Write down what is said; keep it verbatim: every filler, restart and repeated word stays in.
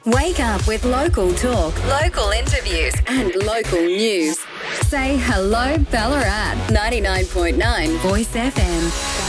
Wake up with local talk, local interviews, and local news. Say hello, Ballarat. ninety-nine point nine Voice F M.